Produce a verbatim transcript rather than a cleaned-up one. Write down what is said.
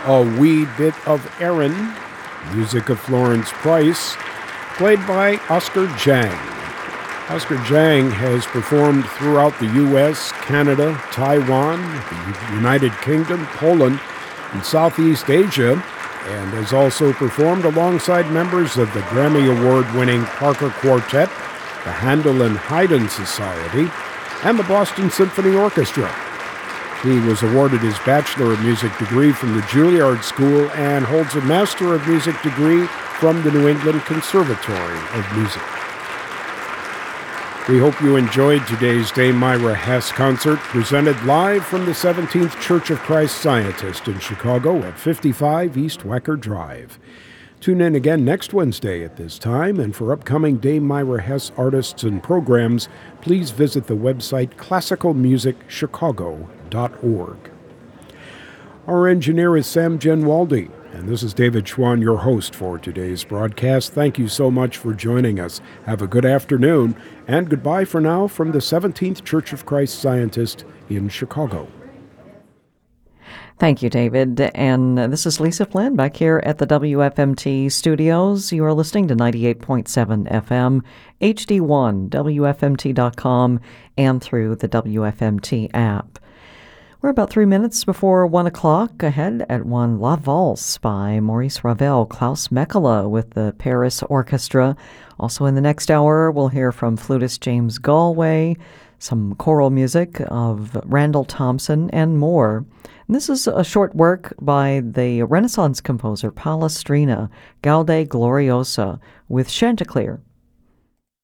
A Wee Bit of Erin, music of Florence Price, played by Oscar Jang. Oscar Jang has performed throughout the U S, Canada, Taiwan, the United Kingdom, Poland, and Southeast Asia, and has also performed alongside members of the Grammy Award-winning Parker Quartet, the Handel and Haydn Society, and the Boston Symphony Orchestra. He was awarded his Bachelor of Music degree from the Juilliard School and holds a Master of Music degree from the New England Conservatory of Music. We hope you enjoyed today's Dame Myra Hess concert, presented live from the seventeenth Church of Christ Scientist in Chicago at fifty-five East Wecker Drive. Tune in again next Wednesday at this time, and for upcoming Dame Myra Hess artists and programs, please visit the website classical music chicago dot org. Our engineer is Sam Genwaldi, and this is David Schwann, your host for today's broadcast. Thank you so much for joining us. Have a good afternoon, and goodbye for now from the seventeenth Church of Christ Scientist in Chicago. Thank you, David. And this is Lisa Flynn back here at the W F M T studios. You are listening to ninety-eight point seven F M, H D one, W F M T dot com, and through the W F M T app. We're about three minutes before one o'clock. Ahead at one, La Valse by Maurice Ravel, Klaus Mekala with the Paris Orchestra. Also in the next hour, we'll hear from flutist James Galway, some choral music of Randall Thompson, and more. And this is a short work by the Renaissance composer Palestrina, Gaude Gloriosa, with Chanticleer.